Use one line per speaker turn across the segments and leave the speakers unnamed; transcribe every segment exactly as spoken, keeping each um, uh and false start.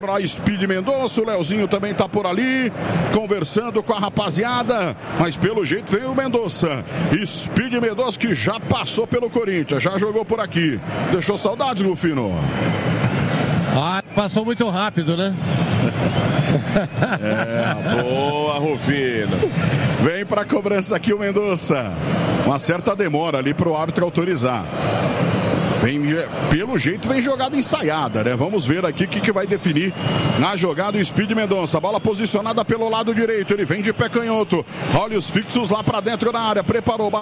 Para Speed Mendonça, o Leozinho também tá por ali, conversando com a rapaziada, mas pelo jeito veio o Mendonça. Speed Mendonça que já passou pelo Corinthians, já jogou por aqui. Deixou saudades, Rufino?
Ah, passou muito rápido, né?
É, boa, Rufino. Vem para cobrança aqui o Mendonça. Uma certa demora ali pro árbitro autorizar. Vem, pelo jeito vem jogada ensaiada, né? Vamos ver aqui o que, que vai definir na jogada o Speed Mendonça. Bola posicionada pelo lado direito, ele vem de pé canhoto. Olhos fixos lá para dentro da área, preparou.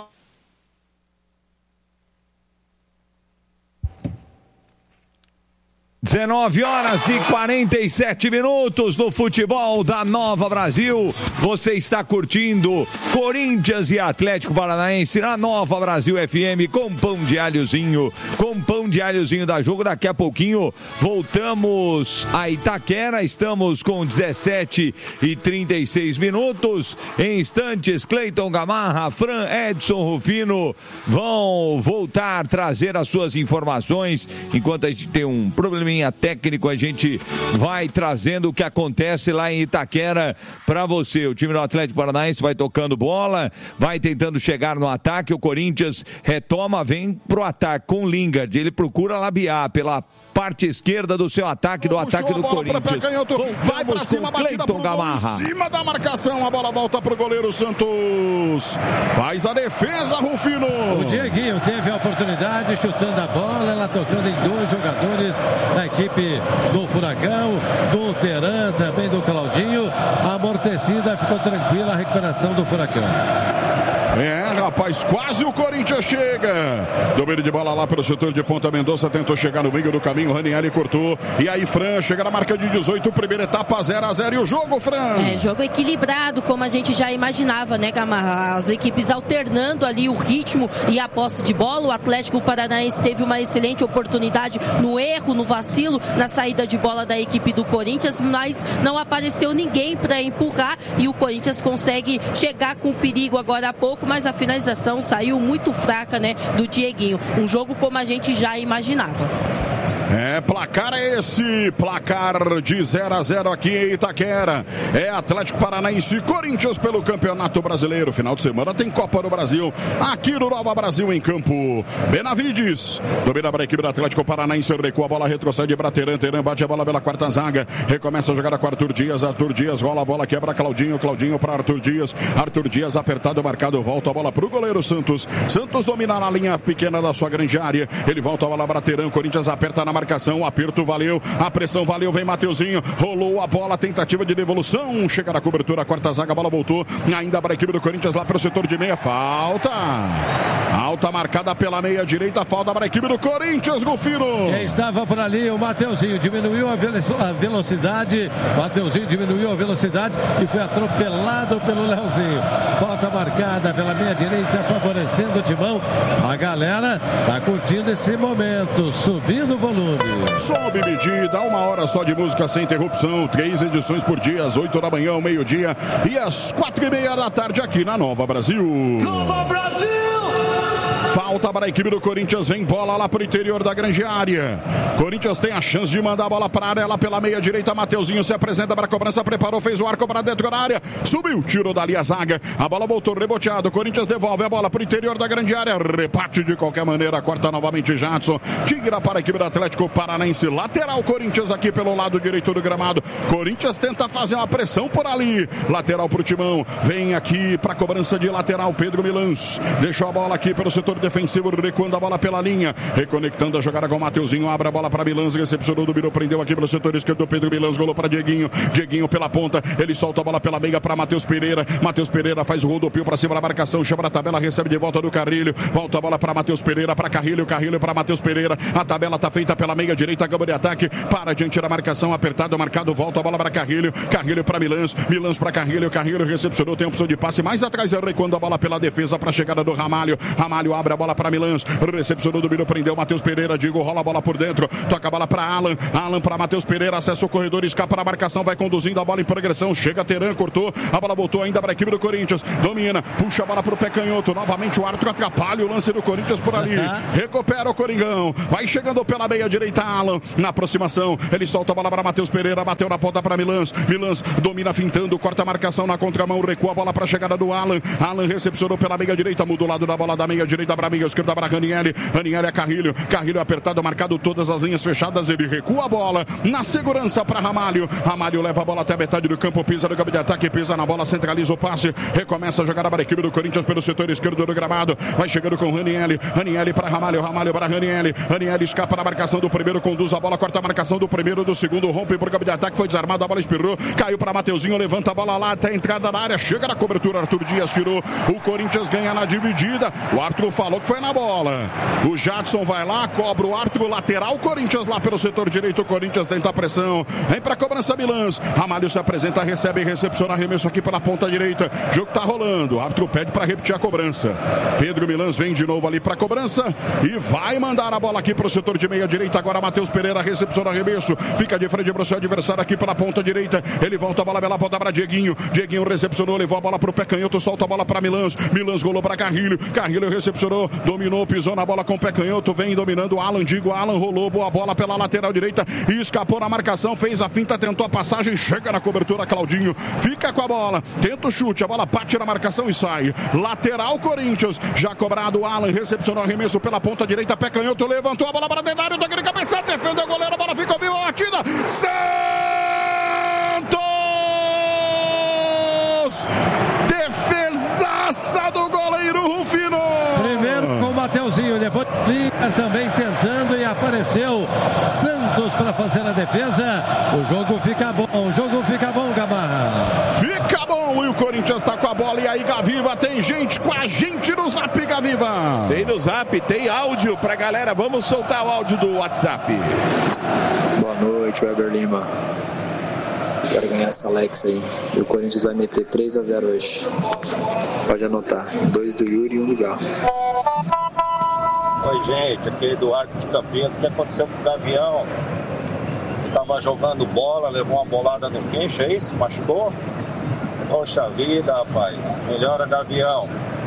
dezenove horas e quarenta e sete minutos no futebol da Nova Brasil. Você está curtindo Corinthians e Atlético Paranaense na Nova Brasil F M com pão de alhozinho, com pão de alhozinho da jogo. Daqui a pouquinho voltamos a Itaquera. Estamos com dezessete e trinta e seis minutos. Em instantes, Cleiton Gamarra, Fran, Edson Rufino vão voltar a trazer as suas informações. Enquanto a gente tem um problema técnico, a gente vai trazendo o que acontece lá em Itaquera para você. O time do Atlético Paranaense vai tocando bola, vai tentando chegar no ataque. O Corinthians retoma, vem pro ataque com o Lingard. Ele procura labiar pela parte esquerda do seu ataque, do
Puxou
ataque do Corinthians.
Vai pra cima, batida pro gol, em cima da marcação, a bola volta pro goleiro Santos. Faz a defesa, Rufino.
O Dieguinho teve a oportunidade, chutando a bola, ela tocando em dois jogadores da equipe do Furacão, do Teran, também do Claudinho. A amortecida, ficou tranquila a recuperação do Furacão.
É, rapaz, quase o Corinthians chega. Domínio de bola lá pelo setor de ponta. Mendonça tentou chegar no meio do caminho. Ranieri cortou. E aí, Fran chega na marca de dezoito. Primeira etapa, zero a zero. E o jogo, Fran?
É, jogo equilibrado, como a gente já imaginava, né, Gamarra? As equipes alternando ali o ritmo e a posse de bola. O Atlético Paranaense teve uma excelente oportunidade no erro, no vacilo, na saída de bola da equipe do Corinthians, mas não apareceu ninguém para empurrar e o Corinthians consegue chegar com perigo agora há pouco, mas a finalização saiu muito fraca, né, do Dieguinho. Um jogo como a gente já imaginava.
É, placar é esse, placar de zero a zero aqui em Itaquera. É Atlético Paranaense e Corinthians pelo Campeonato Brasileiro. Final de semana tem Copa do Brasil, aqui no Nova Brasil em campo. Benavides, domina para a equipe do Atlético Paranaense, recua a bola, retrocede para Teran, Teran bate a bola pela quarta zaga, recomeça a jogada com Arthur Dias, Arthur Dias rola a bola, quebra Claudinho, Claudinho para Arthur Dias, Arthur Dias apertado, marcado, volta a bola para o goleiro Santos, Santos domina na linha pequena da sua grande área, ele volta a bola para Teran, Corinthians aperta na marcação, aperto valeu, a pressão valeu, vem Mateuzinho, rolou a bola, tentativa de devolução, chega na cobertura, a quarta zaga, a bola voltou, ainda para a equipe do Corinthians lá para o setor de meia, falta, alta marcada pela meia direita, falta para a equipe do Corinthians, Rufino.
Quem estava por ali, o Mateuzinho, diminuiu a velocidade, Mateuzinho diminuiu a velocidade e foi atropelado pelo Leozinho, falta marcada pela meia direita, favorecendo o timão, a galera tá curtindo esse momento, subindo o volume.
Sobe medida, uma hora só de música sem interrupção, três edições por dia, às oito da manhã, ao meio-dia e às quatro e meia da tarde aqui na Nova Brasil.
Nova Brasil!
Falta para a equipe do Corinthians, vem bola lá para o interior da grande área. Corinthians tem a chance de mandar a bola para a área, lá pela meia direita, Mateuzinho se apresenta para a cobrança, preparou, fez o arco para dentro da área, subiu, tirou dali a zaga, a bola voltou reboteado, Corinthians devolve a bola para o interior da grande área, reparte de qualquer maneira, corta novamente Jadson, tira para a equipe do Atlético Paranaense, lateral Corinthians aqui pelo lado direito do gramado, Corinthians tenta fazer uma pressão por ali, lateral para o Timão, vem aqui para a cobrança de lateral, Pedro Milans, deixou a bola aqui pelo setor defensivo, recuando a bola pela linha, reconectando a jogada com o Mateuzinho, abre a bola para Milans, recepcionou do Biro, prendeu aqui pelo setor esquerdo, Pedro Milans, golou para Dieguinho, Dieguinho pela ponta, ele solta a bola pela meia para Matheus Pereira, Matheus Pereira faz o rodopio para cima da marcação, chama na tabela, recebe de volta do Carrilho, volta a bola para Matheus Pereira, para Carrilho, Carrilho para Matheus Pereira, a tabela está feita pela meia direita, gama de ataque, para diante da marcação, apertado, marcado, volta a bola para Carrilho, Carrilho para Milans, Milans para Carrilho, Carrilho recepcionou, tem opção de passe, mais atrás, recuando a bola pela defesa para a chegada do Ramalho, Ramalho abre a bola bola para Milans, recepcionou, dominou, prendeu, Matheus Pereira, Diego rola a bola por dentro, toca a bola para Alan, Alan para Matheus Pereira, acessa o corredor, escapa na marcação, vai conduzindo a bola em progressão, chega Teran, cortou, a bola voltou ainda para a equipe do Corinthians, domina, puxa a bola para o pé canhoto, novamente o árbitro atrapalha o lance do Corinthians por ali, recupera o Coringão, vai chegando pela meia direita, Alan, na aproximação, ele solta a bola para Matheus Pereira, bateu na ponta para Milans, Milans domina fintando, corta a marcação na contramão, recua a bola para a chegada do Alan, Alan recepcionou pela meia direita, muda o lado da bola da meia direita para a meia esquerda para Ranieri, Ranieri é Carrilho, Carrilho apertado, marcado todas as linhas fechadas, ele recua a bola, na segurança para Ramalho, Ramalho leva a bola até a metade do campo, pisa no campo de ataque, pisa na bola, centraliza o passe, recomeça a jogar para a equipe do Corinthians pelo setor esquerdo do gramado, vai chegando com Ranieri, Ranieri para Ramalho, Ramalho para Ranieri, Ranieri escapa na marcação do primeiro, conduz a bola, corta a marcação do primeiro, do segundo, rompe para o campo de ataque, foi desarmado, a bola espirrou, caiu para Mateuzinho, levanta a bola lá até a entrada da área, chega na cobertura, Arthur Dias tirou, o Corinthians ganha na dividida, o árbitro falou que foi na bola, o Jadson vai lá, cobra o árbitro lateral, Corinthians lá pelo setor direito, o Corinthians tenta a pressão, vem para a cobrança Milans, Ramalho se apresenta, recebe e recepciona, arremesso aqui pela ponta direita, jogo tá rolando, o árbitro pede para repetir a cobrança, Pedro Milans vem de novo ali para a cobrança e vai mandar a bola aqui para o setor de meia direita, agora Matheus Pereira recepciona, arremesso, fica de frente para o seu adversário aqui pela ponta direita, ele volta a bola pela ponta para Dieguinho, Dieguinho recepcionou, levou a bola para o pé canhoto, solta a bola para Milans, Milans rolou para Carrilho, Carrilho recepcionou, dominou, pisou na bola com o pé canhoto, vem dominando Alan, digo, Alan rolou, boa bola pela lateral direita e escapou na marcação, fez a finta, tentou a passagem, chega na cobertura, Claudinho, fica com a bola, tenta o chute, a bola bate na marcação e sai, lateral Corinthians, já cobrado, Alan recepcionou, arremesso pela ponta direita, pé canhoto, levantou a bola para dentro da área, toque de cabeça, defendeu o goleiro, a bola ficou viva, batida, Santos! Defesaça do goleiro Rufino!
Primeiro com o Mateuzinho, depois o Liga também tentando e apareceu Santos para fazer a defesa. O jogo fica bom, o jogo fica bom, Gamarra.
Fica bom e o Corinthians está com a bola. E aí, Gaviva, tem gente com a gente no Zap, Gaviva.
Tem no Zap, tem áudio pra galera. Vamos soltar o áudio do WhatsApp.
Boa noite, Weber Lima. Quero ganhar essa Alex aí. E o Corinthians vai meter três a zero hoje. Pode anotar. Dois do Yuri e um do Galo.
Oi, gente. Aqui é Eduardo de Campinas. O que aconteceu com o Gavião? Ele tava jogando bola, levou uma bolada no queixo, é isso? Machucou? Poxa vida, rapaz. Melhora, Gavião.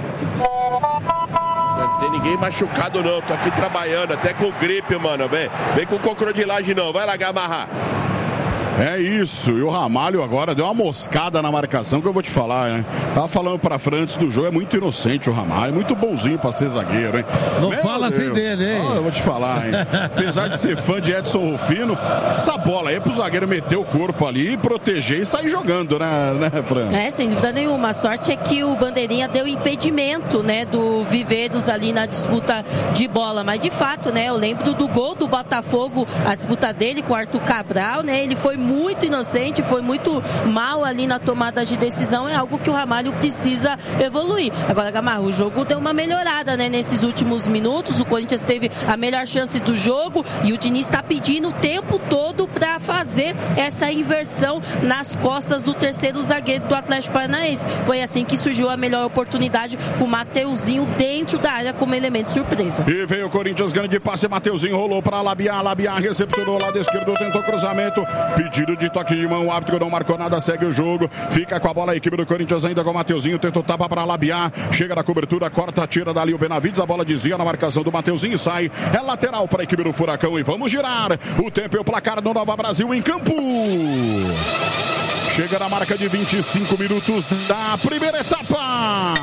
Não tem ninguém machucado não. Tô aqui trabalhando, até com gripe, mano. Vem, vem com crocodilagem não. Vai lá, Gamarra.
É isso, e o Ramalho agora deu uma moscada na marcação que eu vou te falar, né? Tava falando pra Fran antes do jogo, é muito inocente o Ramalho, muito bonzinho pra ser zagueiro, hein?
Não
Meu
fala
Deus.
assim dele, hein?
Olha, eu vou te falar, hein? Apesar de ser fã de Edson Rufino, essa bola aí pro zagueiro meter o corpo ali, proteger e sair jogando, né, né, Fran?
É, sem dúvida nenhuma. A sorte é que o Bandeirinha deu impedimento, né, do Viveros ali na disputa de bola, mas de fato, né, eu lembro do gol do Botafogo, a disputa dele com o Arthur Cabral, né, ele foi muito inocente, foi muito mal ali na tomada de decisão, é algo que o Ramalho precisa evoluir. Agora, Gamarra, o jogo deu uma melhorada, né, nesses últimos minutos, o Corinthians teve a melhor chance do jogo e o Diniz está pedindo o tempo todo para fazer essa inversão nas costas do terceiro zagueiro do Atlético Paranaense. Foi assim que surgiu a melhor oportunidade com o Mateuzinho dentro da área como elemento surpresa.
E veio o Corinthians, grande passe, Mateuzinho rolou para Labiá, Labiá recepcionou lado esquerdo, tentou cruzamento, pedido de toque de mão, o árbitro não marcou nada, segue o jogo, fica com a bola a equipe do Corinthians ainda com o Mateuzinho, tentou tapa para Labiá, chega na cobertura, corta, tira dali o Benavides, a bola desvia na marcação do Mateuzinho e sai, é lateral para a equipe do Furacão e vamos girar, o tempo e o placar do Nova Brasil em campo. Chega na marca de vinte e cinco minutos da primeira etapa.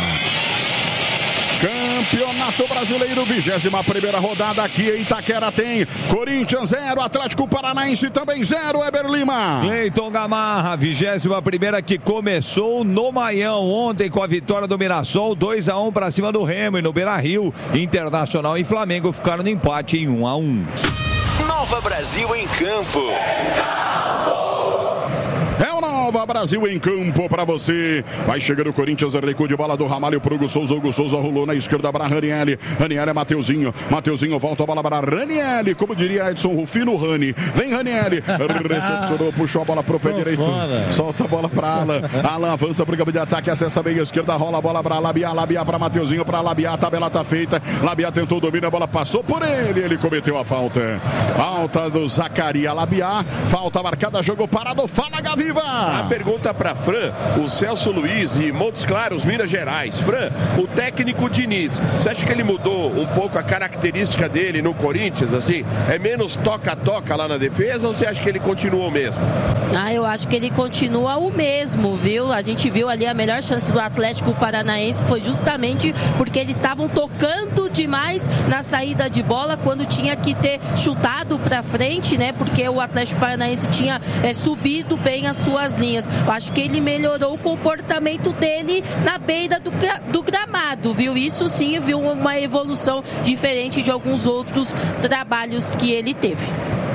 Campeonato Brasileiro, vigésima primeira rodada aqui em Itaquera tem Corinthians zero, Atlético Paranaense também zero, Eber Lima.
Cleiton Gamarra, vigésima primeira que começou no Maião ontem com a vitória do Mirassol, dois a um para cima do Remo e no Beira-Rio, Internacional e Flamengo ficaram no empate em um a um.
Nova Brasil em campo.
É o Nova Nova Brasil em campo pra você. Vai chegando o Corinthians, recuo de bola do Ramalho pro Hugo Souza. Hugo Souza rolou na esquerda para Ranieri. Ranieri é Mateuzinho. Mateuzinho volta a bola para Ranieri. Como diria Edson Rufino, Rani. Vem Ranieri. Recepcionou, puxou a bola pro pé direito. Fora. Solta a bola pra Alan. Alan avança pro campo de ataque. Acessa bem a esquerda. Rola a bola pra Labiá. Labiá pra Mateuzinho. Pra Labiá. A tabela tá feita. Labiá tentou domínio. A bola passou por ele. Ele cometeu a falta. Falta do Zacaria Labiá. Falta marcada. Jogo parado. Fala, Gaviva.
A pergunta pra Fran. O Celso Luiz e Montes Claros, Minas Gerais. Fran, o técnico Diniz, você acha que ele mudou um pouco a característica dele no Corinthians, assim? É menos toca-toca lá na defesa ou você acha que ele continua o mesmo?
Ah, eu acho que ele continua o mesmo, viu? A gente viu ali a melhor chance do Atlético Paranaense foi justamente porque eles estavam tocando demais na saída de bola quando tinha que ter chutado pra frente, né? Porque o Atlético Paranaense tinha é, subido bem as suas linhas. Eu acho que ele melhorou o comportamento dele na beira do, do gramado, viu? Isso sim, viu uma evolução diferente de alguns outros trabalhos que ele teve.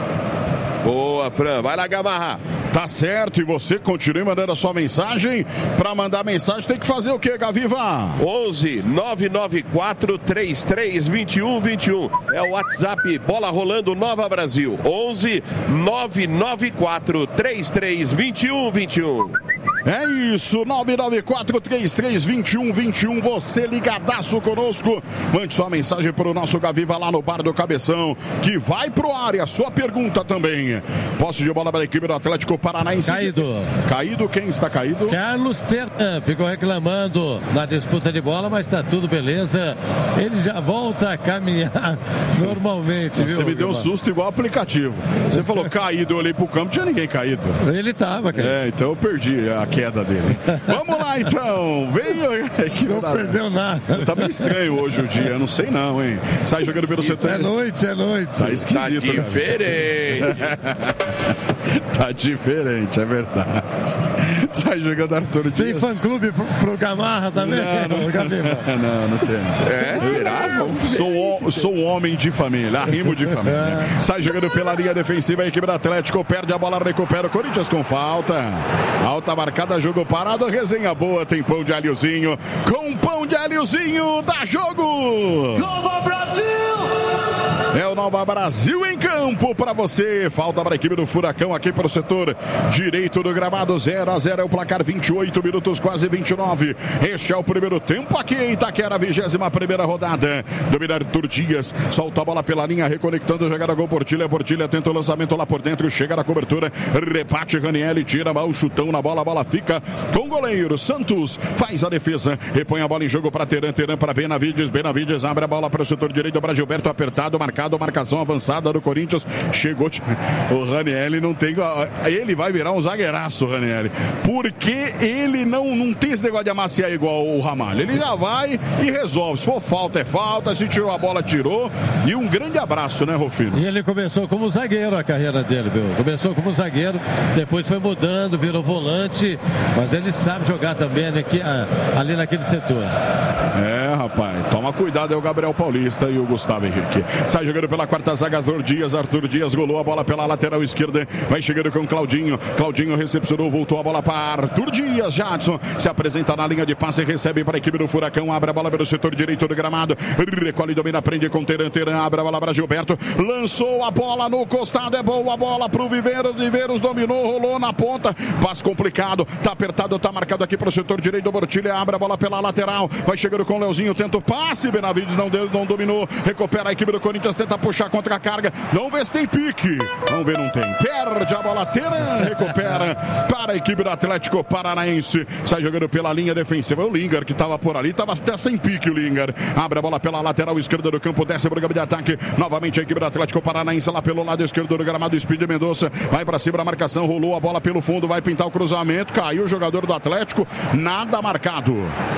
Boa, Fran. Vai lá, Gamarra.
Tá certo, e você continue mandando a sua mensagem. Para mandar mensagem tem que fazer o que, Gaviva?
onze nove nove quatro três três dois um dois um é o WhatsApp Bola Rolando Nova Brasil. onze nove nove quatro três três dois um dois um.
É isso, nove nove quatro três três dois um dois um, você ligadaço conosco. Mande sua mensagem para o nosso Gaviva lá no Bar do Cabeção, que vai pro ar e a sua pergunta também. Posse de bola para a equipe do Atlético Paranaense.
Caído.
Caído, quem está caído?
Carlos Ternan ficou reclamando na disputa de bola, mas está tudo beleza. Ele já volta a caminhar normalmente.
Você
viu,
me deu um susto igual aplicativo. Você falou caído, eu olhei pro campo, não tinha ninguém caído.
Ele tava, cara.
É, então eu perdi a queda dele. Vamos lá, então. Veio.
Não perdeu nada.
Tá meio estranho hoje o dia, eu não sei não, hein. Sai jogando pelo setor.
É noite, é noite.
Tá esquisito.
Tá diferente.
Tá diferente, é verdade. Sai jogando Arthur Dias.
Tem fã-clube pro, pro Gamarra também?
Não, não, não, não tem.
É, será? Vamos
sou, o, sou um homem de família, arrimo de família. Sai jogando pela linha defensiva, a equipe do Atlético perde a bola, recupera o Corinthians com falta. Alta marcada, jogo parado, resenha boa, tem pão de alhozinho. Com pão de alhozinho, dá jogo!
Nova Brasil!
É o Nova Brasil em campo para você. Falta para a equipe do Furacão aqui para o setor direito do gramado. zero a zero é o placar, vinte e oito minutos, quase vinte e nove. Este é o primeiro tempo aqui em Itaquera, vigésima primeira rodada. Domina Arthur Dias, solta a bola pela linha, reconectando, jogada gol Portilha. Portilha tenta o lançamento lá por dentro, chega na cobertura, rebate Ranieri, tira o chutão na bola, a bola fica com o goleiro. Santos faz a defesa, repõe a bola em jogo para Teran, Teran para Benavides, Benavides abre a bola para o setor direito para Gilberto, apertado, marcado, marcação avançada do Corinthians, chegou o Ranieri, não tem, ele vai virar um zagueiraço, Ranieri, porque ele não, não tem esse negócio de amaciar igual o Ramalho, ele já vai e resolve, se for falta é falta, se tirou a bola tirou, e um grande abraço, né, Rufino?
E ele começou como zagueiro a carreira dele, viu? Começou como zagueiro, depois foi mudando, virou volante, mas ele sabe jogar também aqui, ali naquele setor.
É, rapaz, toma cuidado, é o Gabriel Paulista e o Gustavo Henrique. Sai jogando pela quarta zaga, Arthur Dias, Arthur Dias golou a bola pela lateral esquerda, vai chegando com Claudinho, Claudinho recepcionou, voltou a bola para Arthur Dias, Jadson se apresenta na linha de passe, recebe para a equipe do Furacão, abre a bola pelo setor direito do gramado, recolhe, domina, prende com Teran, Teran, abre a bola para Gilberto, lançou a bola no costado, é boa a bola pro Viveiros, Viveiros dominou, rolou na ponta, passe complicado, tá apertado, tá marcado aqui pro setor direito do Bortilha, abre a bola pela lateral, vai chegando com o Leozinho, tenta o passe, Benavides não deu, não dominou, recupera a equipe do Corinthians, tenta puxar contra a carga, não vê se tem pique, vamos ver, não tem, perde a bola, Teran, recupera para a equipe do Atlético Paranaense, sai jogando pela linha defensiva, o Lingard que tava por ali, tava até sem pique o Lingard, abre a bola pela lateral esquerda do campo, desce pro campo de ataque, novamente a equipe do Atlético Paranaense lá pelo lado esquerdo do gramado, Speed Mendonça, vai pra cima da marcação, rolou a bola pelo fundo, vai pintar o cruzamento, caiu o jogador do Atlético, nada marcado.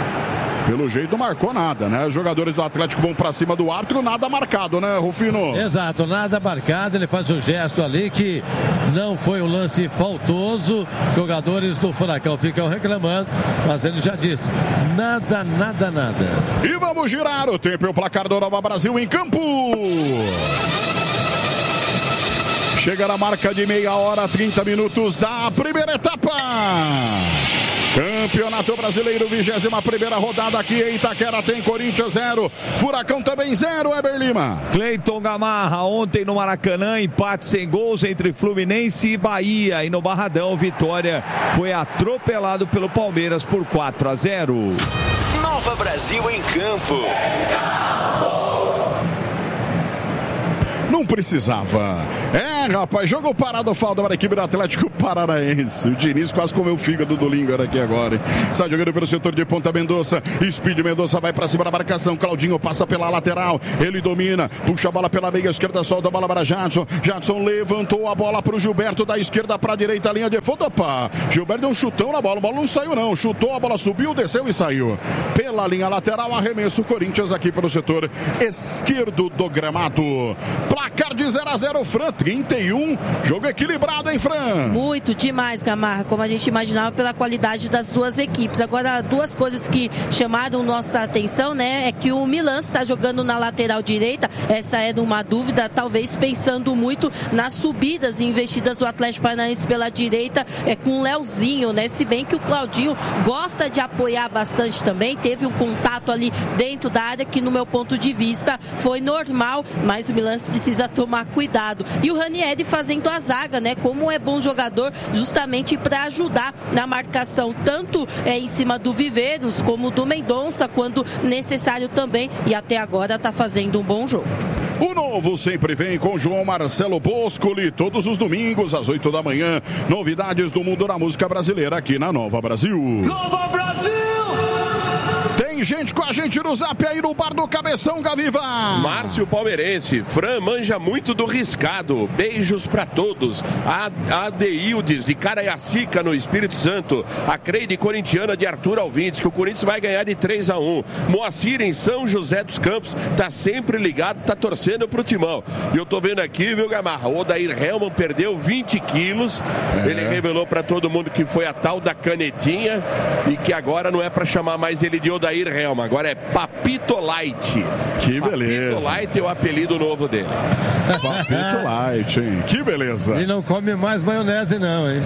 Pelo jeito não marcou nada, né? Os jogadores do Atlético vão pra cima do árbitro, nada marcado, né, Rufino?
Exato, nada marcado, ele faz o gesto ali que não foi um lance faltoso, jogadores do Furacão ficam reclamando, mas ele já disse, nada, nada, nada.
E vamos girar o tempo e o placar do Nova Brasil em campo. Chega na marca de meia hora, trinta minutos da primeira etapa. Campeonato Brasileiro, vigésima primeira rodada aqui em Itaquera, tem Corinthians zero, Furacão também zero, Eber Lima.
Cleiton Gamarra, ontem no Maracanã, empate sem gols entre Fluminense e Bahia. E no Barradão, Vitória foi atropelado pelo Palmeiras por quatro a zero.
Nova Brasil em campo.
Não precisava. É, rapaz, jogo parado, falta para a equipe do Atlético Paranaense. O Diniz quase comeu o fígado do Lingard aqui agora, hein? Sai jogando pelo setor de ponta, Mendonça. Speed Mendonça vai para cima da marcação. Claudinho passa pela lateral. Ele domina, puxa a bola pela meia esquerda, solta a bola para Jadson. Jadson levantou a bola para o Gilberto, da esquerda para a direita, linha de fundo. Opa! Gilberto deu um chutão na bola. A bola não saiu, não. Chutou, a bola subiu, desceu e saiu. Pela linha lateral, arremesso Corinthians aqui pelo setor esquerdo do gramado. Placar de zero a zero, Fran, trinta e um. Jogo equilibrado, hein, Fran?
Muito demais, Gamarra, como a gente imaginava pela qualidade das duas equipes. Agora, duas coisas que chamaram nossa atenção, né? É que o Milan está jogando na lateral direita. Essa é uma dúvida, talvez pensando muito nas subidas e investidas do Atlético Paranaense pela direita, é com o Leozinho, né? Se bem que o Claudinho gosta de apoiar bastante também. Teve um contato ali dentro da área que, no meu ponto de vista, foi normal, mas o Milan precisa tomar cuidado. E o Ranieri fazendo a zaga, né? Como é bom jogador, justamente para ajudar na marcação, tanto é, em cima do Viveiros como do Mendonça, quando necessário também. E até agora está fazendo um bom jogo.
O novo sempre vem com João Marcelo Boscoli, todos os domingos às oito da manhã. Novidades do mundo da música brasileira aqui na Nova Brasil.
Nova Brasil!
Tem gente com a gente no Zap aí no Bar do Cabeção, Gaviva.
Márcio Palmeirense, Fran manja muito do riscado. Beijos pra todos. A Adeildes de Caraiacica, no Espírito Santo. A Creide corintiana de Arthur Alvindes, que o Corinthians vai ganhar de três a um. Moacir em São José dos Campos, tá sempre ligado, tá torcendo pro Timão. E eu tô vendo aqui, viu, Gamarra? O Odair Helman perdeu vinte quilos. É. Ele revelou pra todo mundo que foi a tal da canetinha e que agora não é pra chamar mais ele de Odair Helman, agora é Papito Light.
Que beleza.
Papito Light é o apelido novo dele.
Papito Light, hein? Que beleza.
E não come mais maionese não, hein?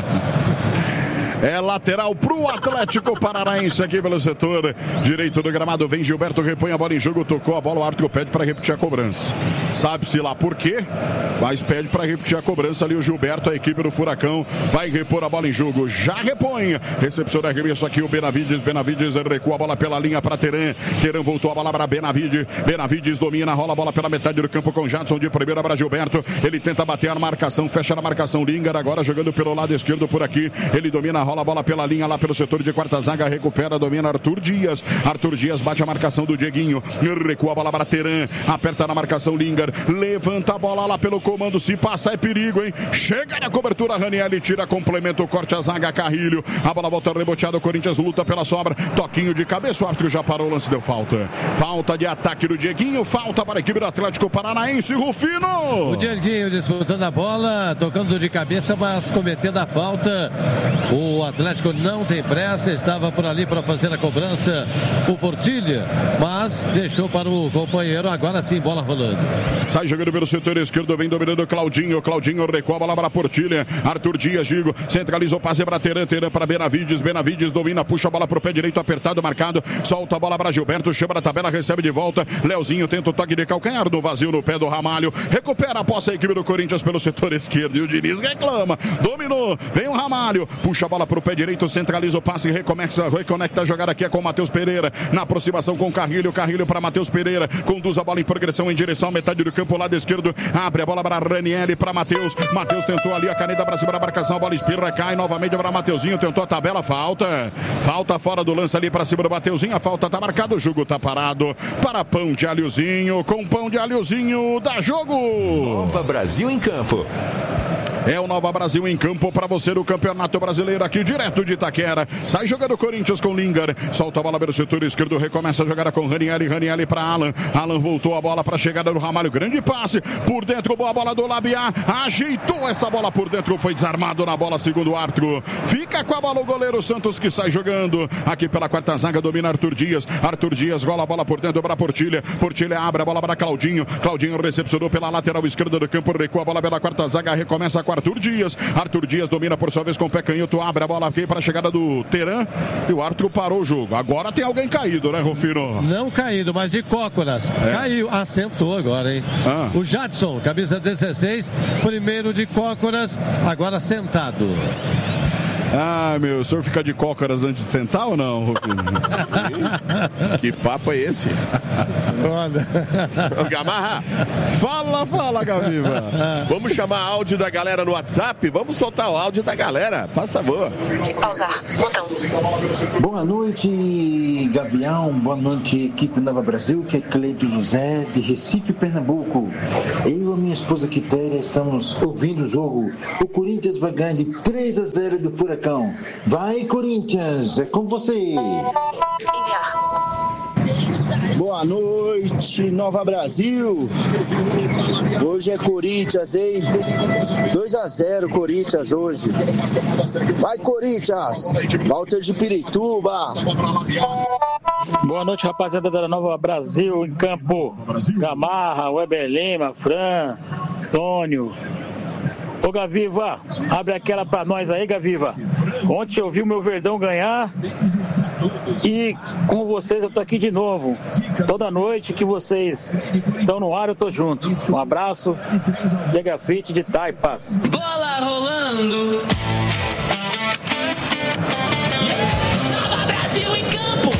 É lateral pro Atlético Paranaense aqui pelo setor direito do gramado. Vem Gilberto, repõe a bola em jogo, tocou a bola, o árbitro pede para repetir a cobrança. Sabe-se lá por quê, mas pede para repetir a cobrança ali o Gilberto, a equipe do Furacão vai repor a bola em jogo, já repõe. Recepção da arremesso aqui o Benavides, Benavides recua a bola pela linha para Teran. Teran voltou a bola para Benavides, Benavides domina, rola a bola pela metade do campo com Jadson de primeira para Gilberto. Ele tenta bater a marcação, fecha na marcação Lingard, agora jogando pelo lado esquerdo por aqui. Ele domina, rola a bola pela linha lá pelo setor de quarta zaga, recupera, domina Arthur Dias. Arthur Dias bate a marcação do Dieguinho, recua a bola para Teran, aperta na marcação Lingard, levanta a bola lá pelo comando, se passar é perigo, hein? Chega na cobertura, Ranieri tira, complementa o corte a zaga, Carrilho, a bola volta reboteada, o Corinthians luta pela sobra, toquinho de cabeça, o árbitro já parou, o lance deu falta. Falta de ataque do Dieguinho, falta para a equipe do Atlético Paranaense, Rufino!
O Dieguinho disputando a bola, tocando de cabeça, mas cometendo a falta. O Atlético não tem pressa, estava por ali para fazer a cobrança o Portilha, mas deixou para o companheiro, agora sim, bola rolando.
Sai jogando pelo setor esquerdo, vem dominando o Claudinho, Claudinho recua a bola para Portilha, Arthur Dias, Gigo, centralizou, passe para Teran, Teran para Benavides, Benavides domina, puxa a bola para o pé direito, apertado, marcado, solta a bola para Gilberto, chama na tabela, recebe de volta, Leozinho tenta o toque de calcanhar no vazio no pé do Ramalho, recupera a posse a equipe do Corinthians pelo setor esquerdo, e o Diniz reclama, dominou, vem o Ramalho, puxa a bola para o pé direito, centraliza o passe, reconecta, reconecta a jogada aqui é com o Matheus Pereira, na aproximação com o Carrilho, Carrilho para Matheus Pereira, conduz a bola em progressão em direção à metade do campo, lado esquerdo, abre a bola para Ranieri, para Matheus, Matheus tentou ali a caneta para cima da marcação, a bola espirra, cai novamente para Mateuzinho, tentou a tabela, falta, falta fora do lance ali para cima do Mateuzinho, a falta tá marcada, o jogo tá parado, para Pão de Alhozinho, com Pão de Alhozinho, dá jogo!
Nova Brasil em campo.
É o Nova Brasil em campo para você no Campeonato Brasileiro aqui direto de Itaquera. Sai jogando o Corinthians com Lingard. Solta a bola pelo setor esquerdo. Recomeça a jogada com Ranieri. Ranieri para Alan. Alan voltou a bola para a chegada do Ramalho. Grande passe. Por dentro, boa bola do Labiá. Ajeitou essa bola por dentro. Foi desarmado na bola, segundo o árbitro. Fica com a bola o goleiro Santos que sai jogando. Aqui pela quarta zaga domina Arthur Dias. Arthur Dias gola a bola por dentro para Portilha. Portilha abre a bola para Claudinho. Claudinho recepcionou pela lateral esquerda do campo. Recua a bola pela quarta zaga. Recomeça com Arthur Dias. Arthur Dias domina por sua vez com o pé canhoto. Abre a bola aqui para a chegada do Teran. E o árbitro parou o jogo. Agora tem alguém caído, né, Rufino?
Não caído, mas de cócoras. É. Caiu, assentou agora, hein? Ah. O Jadson, camisa dezesseis, primeiro de cócoras, agora sentado.
Ah, meu, o senhor fica de cócoras antes de sentar ou não, Rufino?
Que papo é esse?
Olha.
Gamarra.
Fala, fala, Gaviva.
Vamos chamar áudio da galera no WhatsApp? Vamos soltar o áudio da galera. Faça favor.
Pausar. Botão.
Boa noite, Gavião. Boa noite, equipe Nova Brasil, que é Cleito José, de Recife, Pernambuco. Eu e minha esposa Quitéria estamos ouvindo o jogo. O Corinthians vai ganhar de três a zero do Furacão. Vai, Corinthians, é com você.
Enviar.
Boa noite, Nova Brasil. Hoje é Corinthians, hein? dois a zero Corinthians hoje. Vai, Corinthians. Walter de Pirituba.
Boa noite, rapaziada da Nova Brasil em campo. Gamarra, Weber Lima, Fran, Antônio. Ô, Gaviva, abre aquela pra nós aí, Gaviva. Ontem eu vi o meu Verdão ganhar e com vocês eu tô aqui de novo. Toda noite que vocês estão no ar, eu tô junto. Um abraço, de Grafite de Taipas.
Bola rolando. Nova Brasil em campo.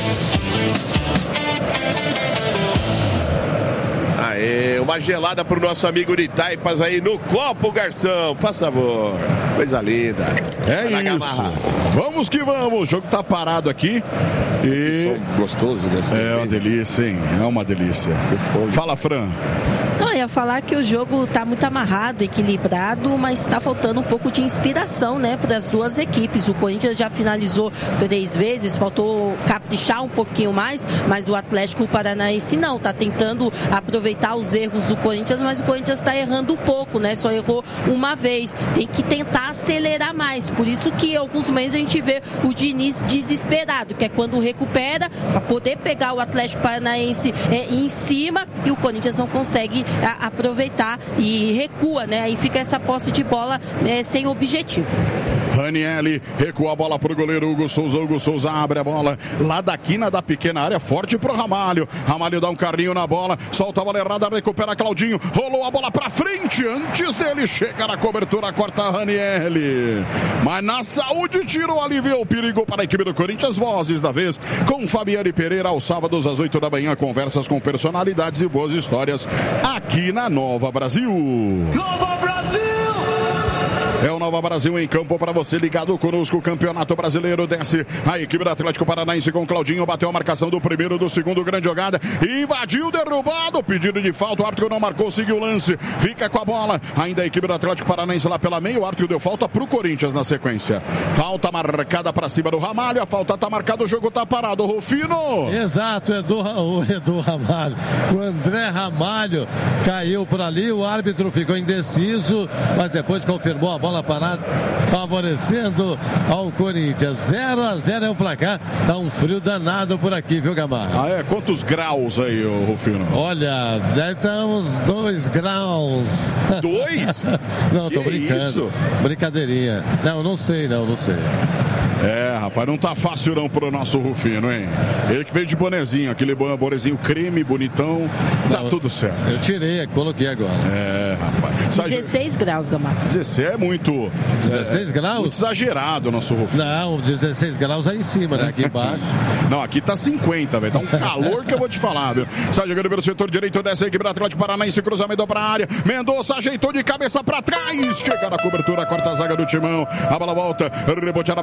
Aê, uma gelada pro nosso amigo de Taipas aí no copo, garçom. Por favor. Coisa linda.
É isso. Gamarra. Vamos que vamos. O jogo tá parado aqui. E...
gostoso desse.
É uma delícia, hein? É uma delícia. Fala, Fran.
Não, eu ia falar que o jogo tá muito amarrado, equilibrado, mas tá faltando um pouco de inspiração, né, para as duas equipes. O Corinthians já finalizou três vezes, faltou caprichar um pouquinho mais, mas o Atlético Paranaense não, tá tentando aproveitar os erros do Corinthians, mas o Corinthians tá errando um pouco, né, só errou uma vez. Tem que tentar acelerar mais, por isso que em alguns momentos a gente vê o Diniz desesperado, que é quando recupera para poder pegar o Atlético Paranaense é, em cima e o Corinthians não consegue a, aproveitar e recua, né? Aí fica essa posse de bola né, sem objetivo.
Ranieri recua a bola pro goleiro Hugo Souza. Hugo Souza abre a bola lá da quina da pequena área, forte pro Ramalho. Ramalho dá um carrinho na bola, solta a bola errada, recupera Claudinho, rolou a bola pra frente, antes dele chega na cobertura, corta Ranieri. Mas na saúde tirou, aliviou o perigo para a equipe do Corinthians. Vozes da vez com Fabiane Pereira aos sábados às oito da manhã, conversas com personalidades e boas histórias aqui na Nova Brasil.
Nova Brasil!
É o Nova Brasil em campo para você ligado conosco. O Campeonato Brasileiro desce a equipe do Atlético Paranaense com Claudinho. Bateu a marcação do primeiro, do segundo, grande jogada. Invadiu, derrubado. Pedido de falta. O árbitro não marcou, seguiu o lance. Fica com a bola. Ainda a equipe do Atlético Paranaense lá pela meia. O árbitro deu falta para o Corinthians na sequência. Falta marcada para cima do Ramalho. A falta está marcada, o jogo está parado. Rufino.
Exato, Edu, o Edu Ramalho. O André Ramalho caiu por ali. O árbitro ficou indeciso, mas depois confirmou a bola parada, favorecendo ao Corinthians. zero a zero é o placar. Tá um frio danado por aqui, viu, Gamarra?
Ah, é? Quantos graus aí, ô, Rufino?
Olha, deve estar uns dois graus.
Dois?
Não, tô
que
brincando.
Isso?
Brincadeirinha. Não, não sei, não, não sei.
É, rapaz, não tá fácil não pro nosso Rufino, hein? Ele que veio de bonezinho, aquele bonezinho creme, bonitão, tá não, tudo certo.
Eu tirei, coloquei agora.
É, rapaz.
dezesseis graus, Gamarra.
dezesseis é muito...
dezesseis
é,
graus?
Muito exagerado o nosso Rufino.
Não, dezesseis graus aí em cima, né? Aqui embaixo.
Não, aqui tá cinquenta, velho. Tá um calor que eu vou te falar, viu? Sai jogando pelo setor direito dessa equipe do Atlético Paranaense, cruzamento pra área. Mendonça ajeitou de cabeça pra trás. Chega na cobertura, corta a zaga do Timão. A bola volta, reboteada para a equipe do Atlético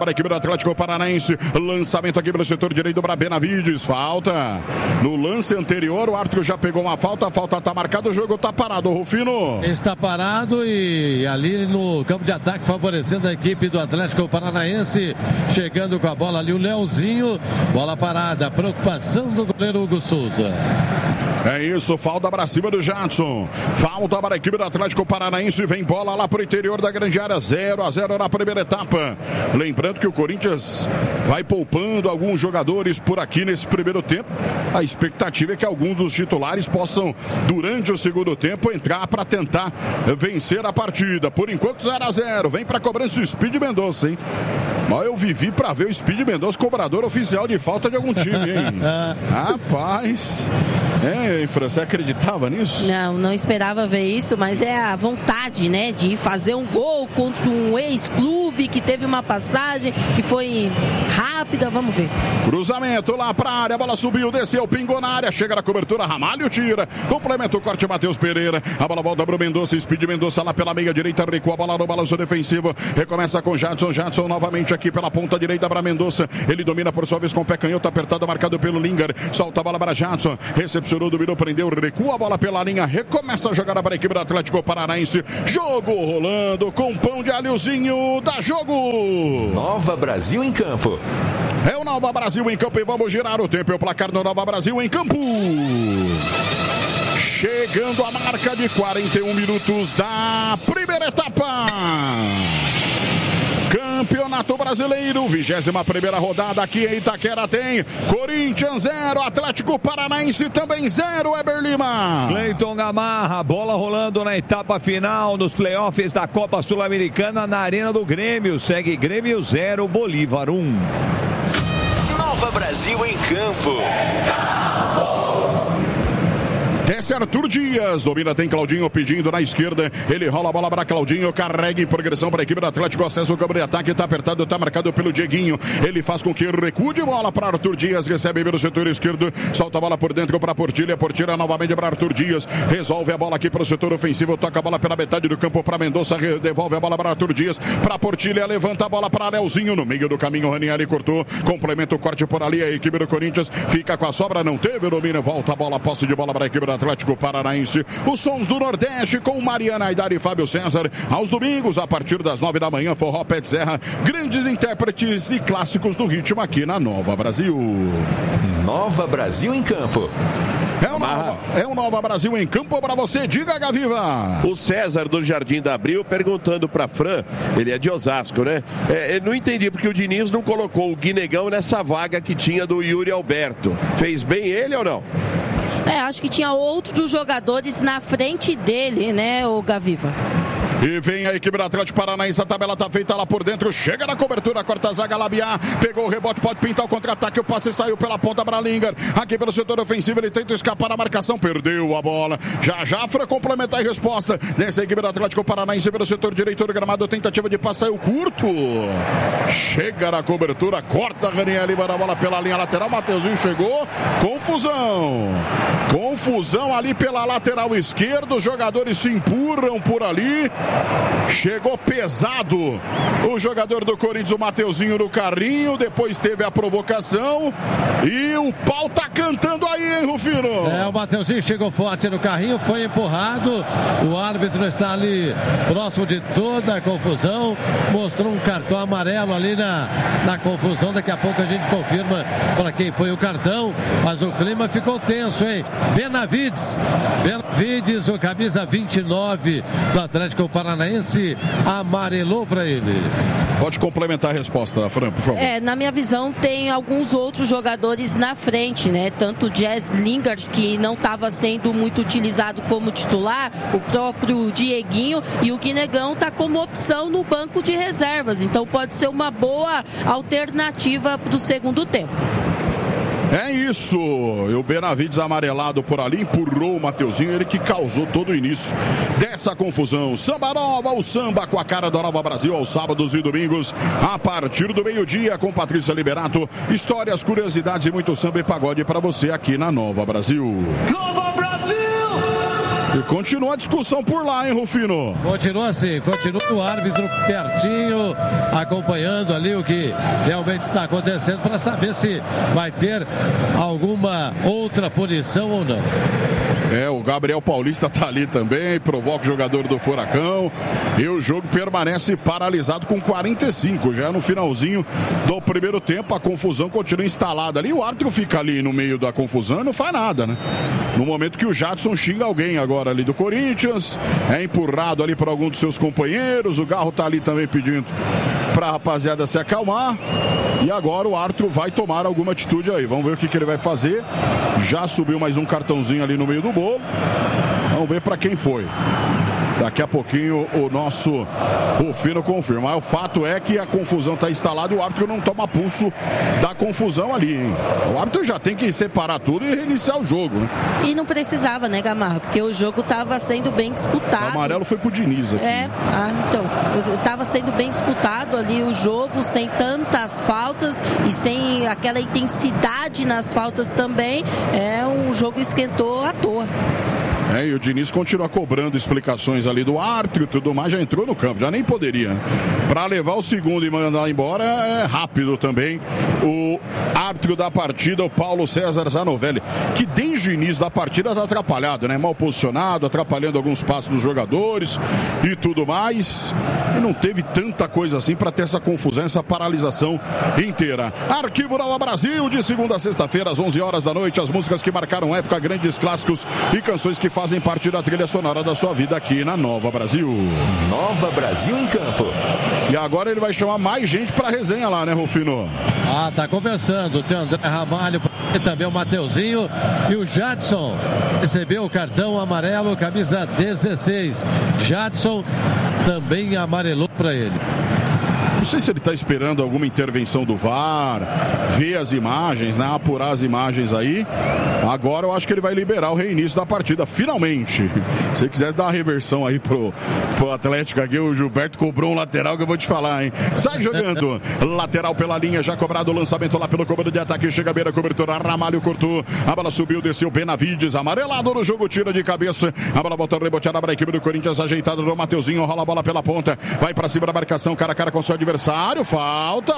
Atlético Paranaense. Lançamento aqui para o setor direito para Benavides. Falta. No lance anterior, o árbitro já pegou uma falta. A falta está marcada, o jogo está parado, Rufino.
Está parado e ali no campo de ataque favorecendo a equipe do Atlético Paranaense. Chegando com a bola ali o Leozinho. Bola parada. Preocupação do goleiro Hugo Souza.
É isso, falta para cima do Jadson. Falta para a equipe do Atlético Paranaense. Vem bola lá para o interior da grande área. zero a zero na primeira etapa. Lembrando que o Corinthians vai poupando alguns jogadores por aqui nesse primeiro tempo. A expectativa é que alguns dos titulares possam, durante o segundo tempo, entrar para tentar vencer a partida. Por enquanto, zero a zero. Vem para a cobrança o Speed Mendonça, hein? Mas eu vivi para ver o Speed Mendonça cobrador oficial de falta de algum time, hein? Rapaz. É, Fran, você acreditava nisso?
Não, não esperava ver isso, mas é a vontade, né, de fazer um gol contra um ex-clube que teve uma passagem que foi rápida, vamos ver.
Cruzamento lá pra área, a bola subiu, desceu, pingou na área, chega na cobertura, Ramalho tira, complementa o corte, Matheus Pereira, a bola volta pro Mendonça, Speed Mendonça lá pela meia direita, recua a bola no balanço defensivo, recomeça com Jadson, Jadson novamente aqui pela ponta direita para Mendonça, ele domina por sua vez com o pé canhoto, apertado, marcado pelo Lingard, solta a bola para Jadson, recepcionou, dominou, prendeu, recua a bola pela linha, recomeça a jogada para a equipe do Atlético Paranaense, jogo rolando com pão de alhozinho, dá jogo!
Nova Brasil em campo.
É o Nova Brasil em campo e vamos girar o tempo e o placar do Nova Brasil em campo. Chegando a marca de quarenta e um minutos da primeira etapa. Campeonato Brasileiro, vigésima primeira rodada aqui em Itaquera tem Corinthians zero, Atlético Paranaense também zero, Eber Lima.
Cleiton Gamarra, bola rolando na etapa final dos playoffs da Copa Sul-Americana na Arena do Grêmio. Segue Grêmio zero, Bolívar um.
Nova Brasil em campo.
Desce Arthur Dias, domina, tem Claudinho pedindo na esquerda, ele rola a bola para Claudinho, carrega em progressão para a equipe do Atlético, acesso ao campo de ataque, está apertado, está marcado pelo Dieguinho, ele faz com que recue de bola para Arthur Dias, recebe pelo setor esquerdo, solta a bola por dentro para Portilha, Portilha novamente para Arthur Dias, resolve a bola aqui para o setor ofensivo, toca a bola pela metade do campo para Mendonça, devolve a bola para Arthur Dias, para Portilha, levanta a bola para Leozinho, no meio do caminho, o Ranieri cortou, complementa o corte por ali, a equipe do Corinthians fica com a sobra, não teve o domínio, volta a bola, posse de bola para a equipe do Atlético Paranaense. Os sons do Nordeste com Mariana Aidar e Fábio César. Aos domingos, a partir das nove da manhã, Forró Pé de Serra. Grandes intérpretes e clássicos do ritmo aqui na Nova Brasil.
Nova Brasil em campo.
É o Nova, é o Nova Brasil em campo para você. Diga, Gaviva.
O César do Jardim da Abril perguntando para Fran, ele é de Osasco, né? É, eu não entendi porque o Diniz não colocou o Guinegão nessa vaga que tinha do Yuri Alberto. Fez bem ele ou não?
É, acho que tinha outros jogadores na frente dele, né, o Gaviva.
E vem a equipe do Atlético Paranaense, a tabela tá feita lá por dentro, chega na cobertura, corta a zaga, Labiá, pegou o rebote, pode pintar o contra-ataque, o passe saiu pela ponta para Lingard, aqui pelo setor ofensivo, ele tenta escapar da marcação, perdeu a bola, já já Fra complementar a resposta, dessa equipe do Atlético Paranaense pelo setor direito do gramado, tentativa de passe, saiu curto, chega na cobertura, corta Ranieri, levando a bola pela linha lateral, Mateuzinho chegou, confusão, confusão ali pela lateral esquerda, os jogadores se empurram por ali, chegou pesado o jogador do Corinthians, o Mateuzinho no carrinho, depois teve a provocação e o pau tá cantando aí, hein, Rufino?
É, o Mateuzinho chegou forte no carrinho, foi empurrado, o árbitro está ali próximo de toda a confusão, mostrou um cartão amarelo ali na, na confusão, daqui a pouco a gente confirma para quem foi o cartão, mas o clima ficou tenso, hein? Benavides, Benavides, o camisa vinte e nove do Atlético Paranaense, amarelou para ele.
Pode complementar a resposta, Fran, por favor.
É, na minha visão, tem alguns outros jogadores na frente, né? Tanto o Jess Lingard, que não estava sendo muito utilizado como titular, o próprio Dieguinho, e o Guinegão está como opção no banco de reservas. Então pode ser uma boa alternativa para o segundo tempo.
É isso, e o Benavides amarelado por ali, empurrou o Mateuzinho, ele que causou todo o início dessa confusão. Samba Nova, o samba com a cara da Nova Brasil aos sábados e domingos, a partir do meio-dia com Patrícia Liberato. Histórias, curiosidades e muito samba e pagode para você aqui na Nova Brasil.
Nova Brasil!
E continua a discussão por lá, hein, Rufino?
Continua assim, continua o árbitro pertinho, acompanhando ali o que realmente está acontecendo para saber se vai ter alguma outra punição ou não.
É, o Gabriel Paulista tá ali também, provoca o jogador do Furacão e o jogo permanece paralisado com quarenta e cinco, já no finalzinho do primeiro tempo, a confusão continua instalada ali, o árbitro fica ali no meio da confusão e não faz nada, né? No momento que o Jadson xinga alguém agora ali do Corinthians, é empurrado ali por algum dos seus companheiros, o Garro tá ali também pedindo pra rapaziada se acalmar. E agora o árbitro vai tomar alguma atitude aí. Vamos ver o que, que ele vai fazer. Já subiu mais um cartãozinho ali no meio do bolo. Vamos ver para quem foi. Daqui a pouquinho o nosso Rufino confirma. O fato é que a confusão está instalada e o árbitro não toma pulso da confusão ali, hein? O árbitro já tem que separar tudo e reiniciar o jogo, né?
E não precisava, né, Gamarra? Porque o jogo estava sendo bem disputado.
O amarelo foi pro Diniz aqui.
É, ah, então, estava sendo bem disputado ali o jogo, sem tantas faltas e sem aquela intensidade nas faltas também. É, um jogo esquentou à toa.
É, e o Diniz continua cobrando explicações ali do árbitro e tudo mais, já entrou no campo, já nem poderia, né? Para levar o segundo e mandar embora é rápido também o árbitro da partida, o Paulo César Zanovelli, que desde o início da partida está atrapalhado, né? Mal posicionado, atrapalhando alguns passos dos jogadores e tudo mais. E não teve tanta coisa assim para ter essa confusão, essa paralisação inteira. Arquivo Nova Brasil, de segunda a sexta-feira, às onze horas da noite, as músicas que marcaram época, grandes clássicos e canções que fazem parte da trilha sonora da sua vida aqui na Nova Brasil.
Nova Brasil em campo.
E agora ele vai chamar mais gente pra resenha lá, né, Rufino?
Ah, tá conversando. Tem o André Ramalho e também o Mateuzinho. E o Jadson recebeu o cartão amarelo, camisa dezesseis. Jadson também amarelou pra ele.
Não sei se ele está esperando alguma intervenção do V A R, ver as imagens, né? Apurar as imagens aí. Agora eu acho que ele vai liberar o reinício da partida, finalmente. Se quiser dar uma reversão aí pro, pro Atlético aqui, o Gilberto cobrou um lateral que eu vou te falar, hein? Sai jogando. Lateral pela linha, já cobrado o lançamento lá pelo comando de ataque. Chega a beira, cobertura, Ramalho cortou. A bola subiu, desceu, Benavides, amarelado no jogo, tira de cabeça. A bola volta reboteada para a equipe do Corinthians, ajeitada do Mateuzinho, rola a bola pela ponta. Vai para cima da marcação, cara a cara com seu adversário. Falta.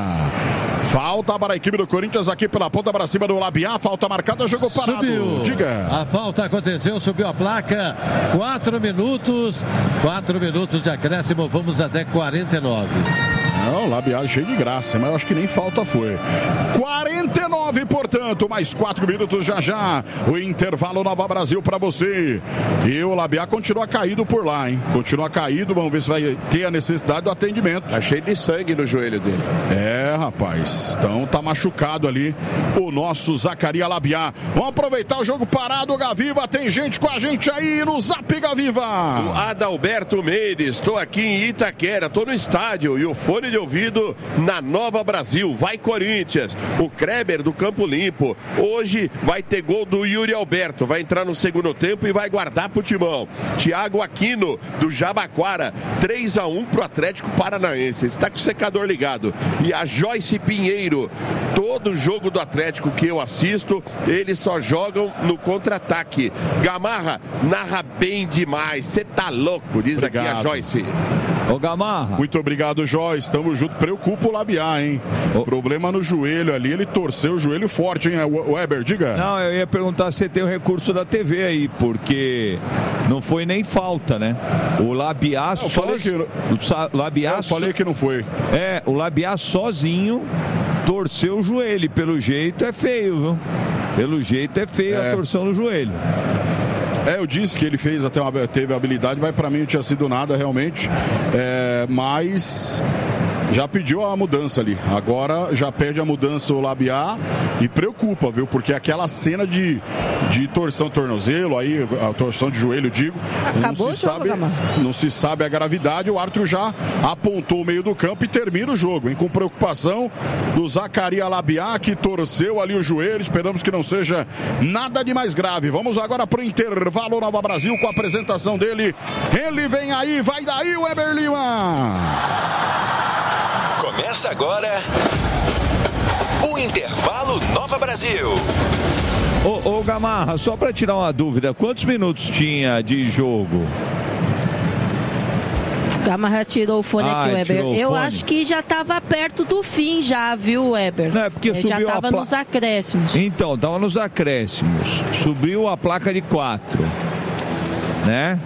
Falta para a equipe do Corinthians aqui pela ponta para cima do Labiá. Falta marcada, jogo parado.
Subiu.
Diga.
A falta aconteceu, subiu a placa. Quatro minutos. Quatro minutos de acréscimo. Vamos até quarenta e nove.
Não, Labiá cheio de graça, mas eu acho que nem falta foi. quarenta e nove, portanto, mais quatro minutos já já. O intervalo Nova Brasil para você. E o Labiá continua caído por lá, hein? Continua caído, vamos ver se vai ter a necessidade do atendimento.
Tá cheio de sangue no joelho dele.
É, rapaz. Então tá machucado ali o nosso Zacaria Labiá. Vamos aproveitar o jogo parado, Gaviva. Tem gente com a gente aí no Zap, Gaviva.
O Adalberto Mendes, estou aqui em Itaquera, estou no estádio e o fone de ouvido na Nova Brasil. Vai Corinthians. O Kreber do Campo Limpo. Hoje vai ter gol do Yuri Alberto. Vai entrar no segundo tempo e vai guardar pro Timão. Thiago Aquino do Jabaquara. três a um pro Atlético Paranaense. Está com o secador ligado. E a Joyce Pinheiro. Todo jogo do Atlético que eu assisto, eles só jogam no contra-ataque. Gamarra narra bem demais. Você tá louco, diz obrigado. Aqui a Joyce.
Ô Gamarra.
Muito obrigado, Joyce. Tamo junto. Preocupa o Labiá, hein? Ô. Problema no joelho ali. Ele torceu o joelho forte, hein? O Weber, diga.
Não, eu ia perguntar se tem o recurso da T V aí, porque não foi nem falta, né? O Labiá
só... Falei que...
O Labiá
eu falei
so...
que não foi.
É, o Labiá sozinho torceu o joelho. Pelo jeito é feio, viu? Pelo jeito é feio é. a torção no joelho.
É, eu disse que ele fez até uma, teve habilidade, mas pra mim não tinha sido nada realmente. É, mas já pediu a mudança ali. Agora já pede a mudança o Labiá e preocupa, viu? Porque aquela cena de, de torção de tornozelo, aí, a torção de joelho, digo,
acabou
não se sabe, não se sabe a gravidade. O árbitro já apontou o meio do campo e termina o jogo, hein? Com preocupação do Zacaria Labiá, que torceu ali o joelho. Esperamos que não seja nada de mais grave. Vamos agora pro intervalo Nova Brasil com a apresentação dele. Ele vem aí, vai daí, Weber Lima.
Começa agora o Intervalo Nova Brasil.
Ô, ô Gamarra, só para tirar uma dúvida, quantos minutos tinha de jogo?
Gamarra tirou o fone
ah,
aqui, Weber. Eu
fone.
acho que já estava perto do fim já, viu, Weber?
Não, é porque subiu
já estava
pla...
nos acréscimos.
Então, estava nos acréscimos. Subiu a placa de quatro, né?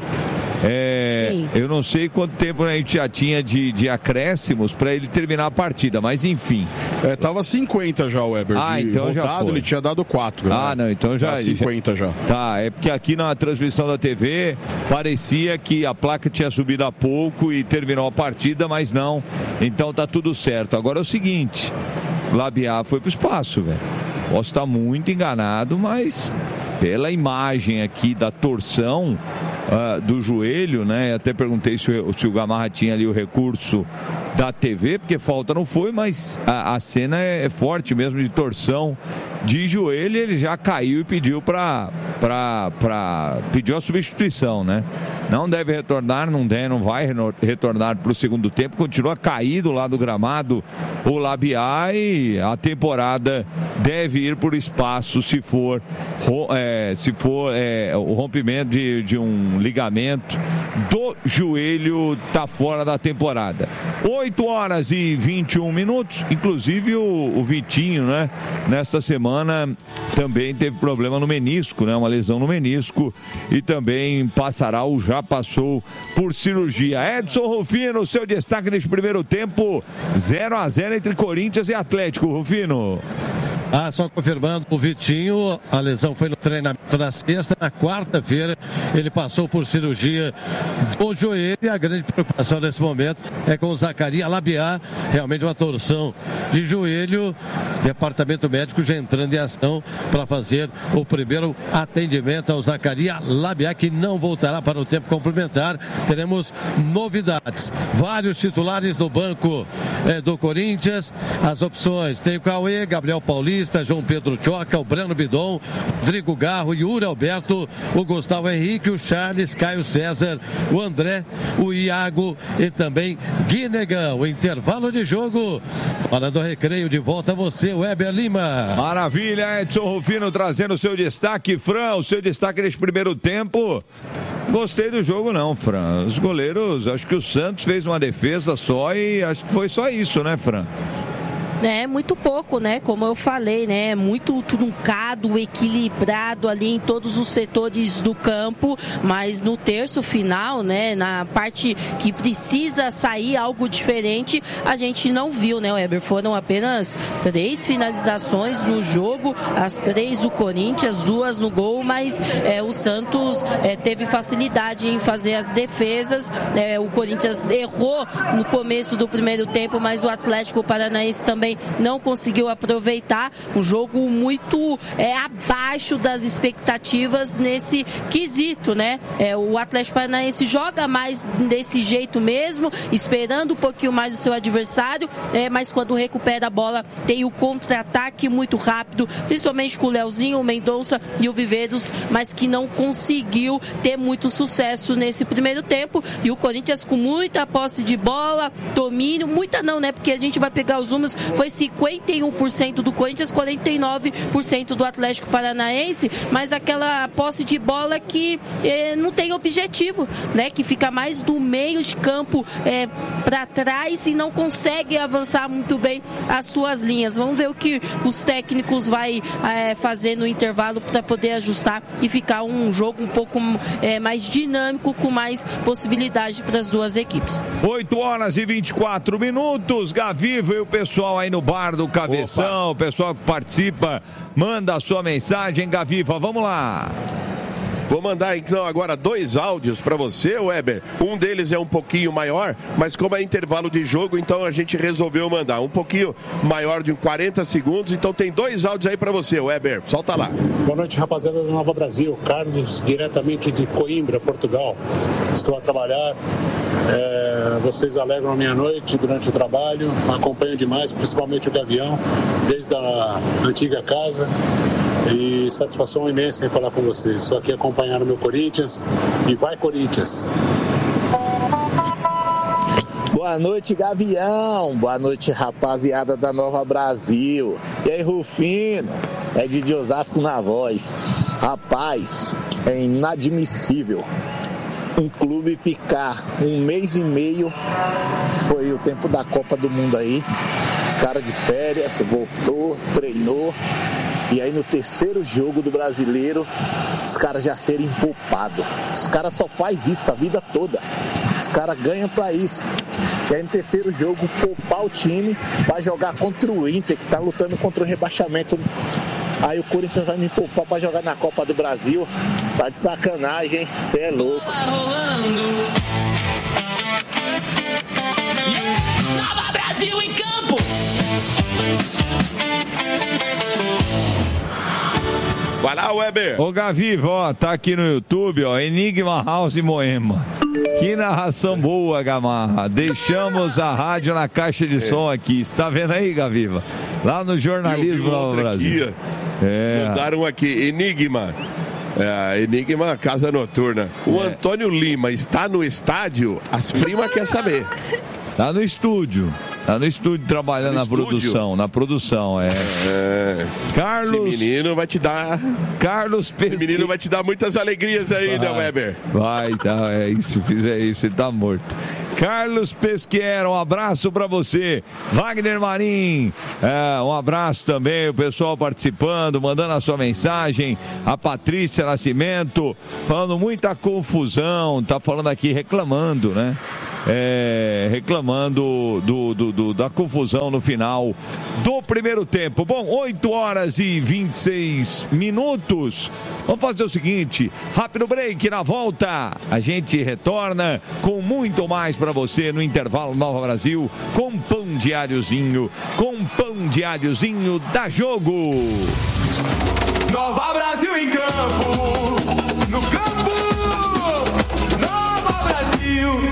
É, eu não sei quanto tempo a gente já tinha de, de acréscimos para ele terminar a partida, mas enfim.
É, tava cinquenta já o Weber.
Ah, então
rodado,
já foi.
Ele tinha dado quatro.
Ah, né? Não, então já...
Tá cinquenta já.
Tá, é porque aqui na transmissão da T V parecia que a placa tinha subido há pouco e terminou a partida, mas não. Então tá tudo certo. Agora é o seguinte, Labiá foi pro espaço, velho. Posso estar muito enganado, mas pela imagem aqui da torção uh, do joelho, né? Até perguntei se o, se o Gamarra tinha ali o recurso da T V, porque falta não foi, mas a, a cena é, é forte mesmo de torção de joelho. Ele já caiu e pediu para para para pediu a substituição, né? Não deve retornar, não deve, não vai retornar para o segundo tempo. Continua caído lá do gramado o Labiá e a temporada deve ir por espaço se for é, se for é, o rompimento de, de um ligamento do joelho, tá fora da temporada. oito horas e vinte e um minutos. Inclusive o, o Vitinho, né? Nesta semana também teve problema no menisco, né? Uma lesão no menisco e também passará ou já passou por cirurgia. Edson Rufino, seu destaque neste primeiro tempo, zero a zero entre Corinthians e Atlético. Rufino.
Ah, só confirmando, o Vitinho, a lesão foi no treinamento na sexta, na quarta-feira ele passou por cirurgia do joelho e a grande preocupação nesse momento é com o Zacarias Labiá, realmente uma torção de joelho, departamento médico já entrando em ação para fazer o primeiro atendimento ao Zacarias Labiá, que não voltará para o tempo complementar. Teremos novidades, vários titulares no banco é, do Corinthians, as opções, tem o Cauê, Gabriel Paulista, João Pedro Choca, o Breno Bidon, Rodrigo Garro, Yuri Alberto, o Gustavo Henrique, o Charles, Caio César, o André, o Iago e também Guinegão. O intervalo de jogo, hora do recreio, de volta a você, Weber Lima.
Maravilha, Edson Rufino trazendo o seu destaque. Fran, o seu destaque neste primeiro tempo. Gostei do jogo não, Fran. Os goleiros, acho que o Santos fez uma defesa só e acho que foi só isso, né, Fran?
É muito pouco, né? Como eu falei, né? Muito truncado, equilibrado ali em todos os setores do campo, mas no terço final, né? Na parte que precisa sair algo diferente, a gente não viu, né, Weber? Foram apenas três finalizações no jogo, as três do Corinthians, duas no gol, mas é, o Santos é, teve facilidade em fazer as defesas. É, o Corinthians errou no começo do primeiro tempo, mas o Atlético Paranaense também não conseguiu aproveitar. Um jogo muito é, abaixo das expectativas nesse quesito, né? É, o Atlético Paranaense joga mais desse jeito mesmo, esperando um pouquinho mais o seu adversário, é, mas quando recupera a bola tem o contra-ataque muito rápido, principalmente com o Leozinho, o Mendonça e o Viveiros, mas que não conseguiu ter muito sucesso nesse primeiro tempo. E o Corinthians com muita posse de bola, domínio, muita não, né? Porque a gente vai pegar os números, foi cinquenta e um por cento do Corinthians, quarenta e nove por cento do Atlético Paranaense, mas aquela posse de bola que eh, não tem objetivo, né? Que fica mais do meio de campo eh, para trás e não consegue avançar muito bem as suas linhas. Vamos ver o que os técnicos vai eh, fazer no intervalo para poder ajustar e ficar um jogo um pouco eh, mais dinâmico, com mais possibilidade para as duas equipes.
oito horas e vinte e quatro minutos, Gaviva e o pessoal aí no bar do Cabeção, Opa. O pessoal que participa, manda a sua mensagem, Gaviva, vamos lá.
Vou mandar então agora dois áudios para você, Weber. Um deles é um pouquinho maior, mas como é intervalo de jogo, então a gente resolveu mandar um pouquinho maior de quarenta segundos. Então tem dois áudios aí para você, Weber. Solta lá.
Boa noite, rapaziada da Nova Brasil. Carlos, diretamente de Coimbra, Portugal. Estou a trabalhar. É, vocês alegram a minha noite durante o trabalho. Acompanho demais, principalmente o Gavião, desde a antiga casa. E satisfação imensa em falar com vocês. Estou aqui acompanhando o meu Corinthians e vai Corinthians.
Boa noite, Gavião. Boa noite, rapaziada da Nova Brasil. E aí, Rufino? É de Osasco na voz. Rapaz, é inadmissível um clube ficar um mês e meio, foi o tempo da Copa do Mundo aí, os caras de férias, voltou, treinou, e aí no terceiro jogo do Brasileiro, os caras já serem poupados. Os caras só faz isso a vida toda. Os caras ganham pra isso. E aí no terceiro jogo, poupar o time pra jogar contra o Inter, que tá lutando contra o rebaixamento. Aí o Corinthians vai me poupar pra jogar na Copa do Brasil. Tá de sacanagem, cê é louco.
Tá rolando. Nova Brasil em campo.
Vai lá, Weber.
Ô, Gaviva, ó, tá aqui no YouTube, ó, Enigma House Moema. Que narração boa, Gamarra. Deixamos a rádio na caixa de som aqui. Você tá vendo aí, Gaviva? Lá no Jornalismo do Brasil.
Aqui,
é.
Mandaram aqui, Enigma. É, Enigma Casa Noturna. O é. Antônio Lima está no estádio? As primas querem saber.
Tá no estúdio. Tá no estúdio trabalhando no na estúdio? produção. Na produção, é.
é.
Carlos.
Esse menino vai te dar.
Carlos Pesqueira.
Esse menino vai te dar muitas alegrias aí, né, Weber?
Vai, tá. É isso. Se fizer isso, ele tá morto. Carlos Pesqueira, um abraço pra você. Wagner Marim, é, um abraço também. O pessoal participando, mandando a sua mensagem. A Patrícia Nascimento, falando muita confusão. Tá falando aqui, reclamando, né? É, reclamando do, do, do, da confusão no final do primeiro tempo. Bom, oito horas e vinte e seis minutos. Vamos fazer o seguinte, rápido break, na volta a gente retorna com muito mais para você no intervalo Nova Brasil, com pão diáriozinho, com pão diáriozinho da Jogo.
Nova Brasil em campo, no campo, Nova Brasil.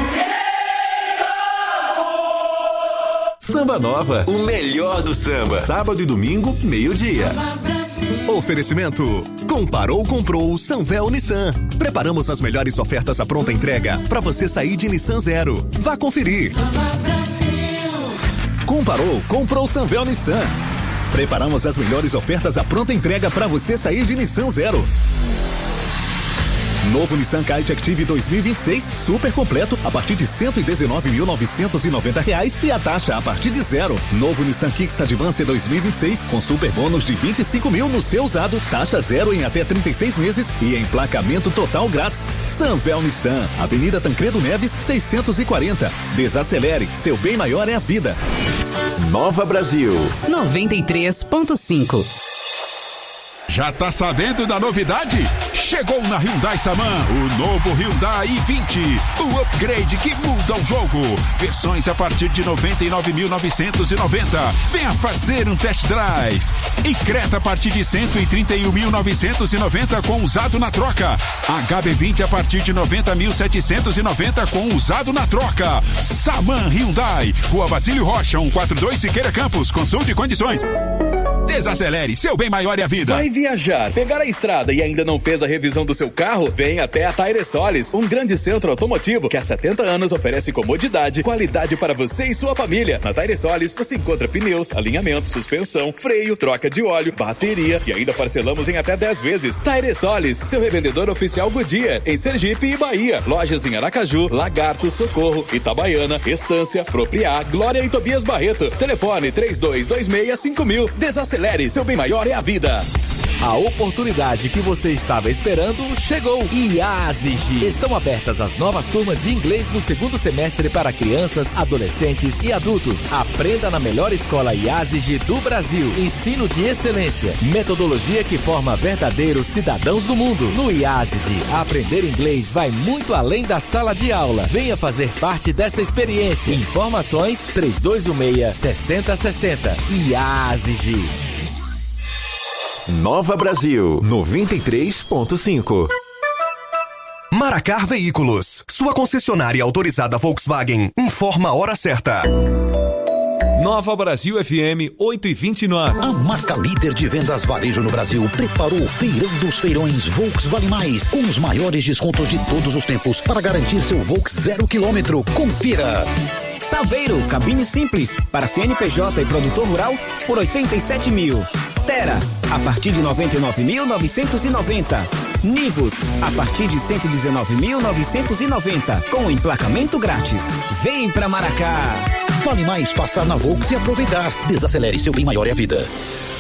Samba Nova, o melhor do samba. Sábado e domingo, meio-dia.
Oferecimento. Comparou, comprou Sanvel Nissan. Preparamos as melhores ofertas à pronta entrega para você sair de Nissan Zero. Vá conferir. Comparou, comprou Sanvel Nissan. Preparamos as melhores ofertas à pronta entrega para você sair de Nissan Zero. Novo Nissan Kite Active dois mil e vinte e seis, super completo, a partir de cento e dezenove mil novecentos e noventa reais e a taxa a partir de zero. Novo Nissan Kicks Advance dois mil e vinte e seis, com super bônus de vinte e cinco mil no seu usado, taxa zero em até trinta e seis meses e emplacamento total grátis. Sanvel Nissan, Avenida Tancredo Neves, seiscentos e quarenta. Desacelere, seu bem maior é a vida.
Nova Brasil
noventa e três ponto cinco.
Já tá sabendo da novidade? Chegou na Hyundai Saman o novo Hyundai i vinte, o upgrade que muda o jogo. Versões a partir de noventa e nove mil novecentos e noventa. Venha fazer um test drive. E Creta a partir de cento e trinta e um mil novecentos e noventa com usado na troca. H B vinte a partir de noventa mil setecentos e noventa com usado na troca. Saman Hyundai, Rua Basílio Rocha, cento e quarenta e dois Siqueira Campos. Consulte condições. Desacelere, seu bem maior é a vida.
Vai viajar, pegar a estrada e ainda não fez a revisão do seu carro? Vem até a Tire Solis, um grande centro automotivo que há setenta anos oferece comodidade, qualidade para você e sua família. Na Tire Solis você encontra pneus, alinhamento, suspensão, freio, troca de óleo, bateria e ainda parcelamos em até dez vezes. Tire Solis, seu revendedor oficial Goodyear, em Sergipe e Bahia. Lojas em Aracaju, Lagarto, Socorro, Itabaiana, Estância, Propriá, Glória e Tobias Barreto. Telefone três dois dois seis cinco mil. Desacelere. Seu bem maior é a vida.
A oportunidade que você estava esperando chegou. IASIG. Estão abertas as novas turmas de inglês no segundo semestre para crianças, adolescentes e adultos. Aprenda na melhor escola IASIG do Brasil. Ensino de excelência. Metodologia que forma verdadeiros cidadãos do mundo. No IASIG, aprender inglês vai muito além da sala de aula. Venha fazer parte dessa experiência. Informações três dois um seis, seis zero seis zero. IASIG.
Nova Brasil noventa e três ponto cinco.
Maracar Veículos, sua concessionária autorizada Volkswagen, informa a hora certa.
Nova Brasil F M oito e vinte e nove.
A marca líder de vendas varejo no Brasil preparou o Feirão dos Feirões Volks Vale Mais, com os maiores descontos de todos os tempos para garantir seu Volks zero quilômetro. Confira!
Saveiro, cabine simples, para C N P J e produtor rural, por oitenta e sete mil. Tera, a partir de noventa e nove mil novecentos e noventa. Nivus, a partir de cento e dezenove mil novecentos e noventa, com emplacamento grátis. Vem pra Maracá!
Vale mais passar na Volks e aproveitar. Desacelere, seu bem maior é a vida.